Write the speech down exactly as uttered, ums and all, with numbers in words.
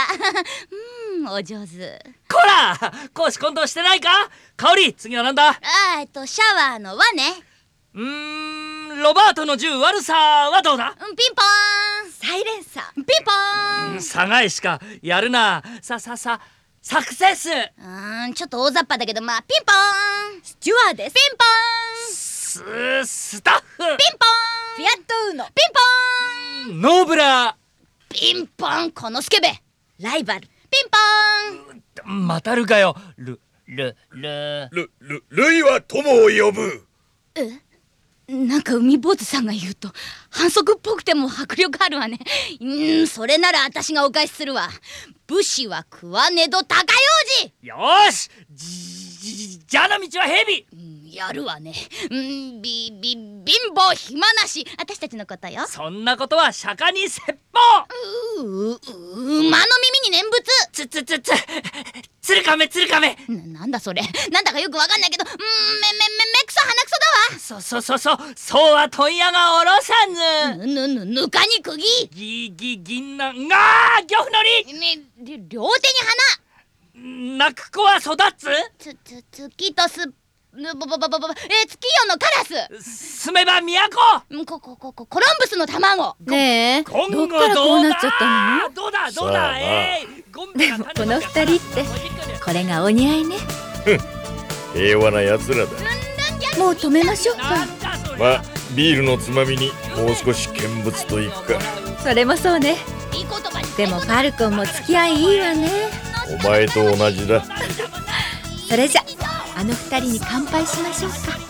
うん、お上手。 こら、公私混同してないか。香織、次はなんだ。 あー、えっとシャワーの輪ね。 うーん、ロバートの銃悪さはどうだ。 うん、ピンポーン。サイレンサー。ピンポーン。 さがいしかやるな。さささサクセス。 うーん、ちょっと大雑把だけど、まあピンポーン。スチュワーデス。ピンポーン。 ススタッフ。 ピンポーン。フィアットウーノ。ピンポーン。 ノーブラピンポン。このスケベ。ライバル。ピンポーン。 ー。またるかよ。ルルルルルルイは友を呼ぶ。 え、なんか海坊主さんが言うと反則っぽくても迫力あるわね。うーん、それなら私がお返しするわ。武士は食わねど高用事。 よーし、じじじゃの道は蛇。 うん、やるわね。うん、びび貧乏暇なし、私たちのことよ。 そんなことは釈迦に説法。 ううう馬の耳に念仏。 つつつつつるかめつるかめ。 な、なんだそれ。なんだかよくわかんないけど、うん、めめめめくそ鼻くそだわ。 そそそそそうは問屋がおろさず。 ぬぬぬぬかに釘。 ぎぎ銀杏がー漁夫のり。 ね、り両手に泣く子は育つ。 つつ月とすぼぼぼぼぼえ月夜のカラス。 住めば都。 うんここここコロンブスの卵。 ねえ、 今後どっからこうなっちゃったの？ どうだどうさあだ、 なえー、ゴンベがでもこの二人ってこれがお似合いね。 平和な奴らだ。 もう止めましょうか。 なんだそれ。 まあビールのつまみにもう少し見物といくか。 それもそうね。 いい言葉に。 でもファルコンも付き合いいいわね。 お前と同じだ。 それじゃあの二人に乾杯しましょうか。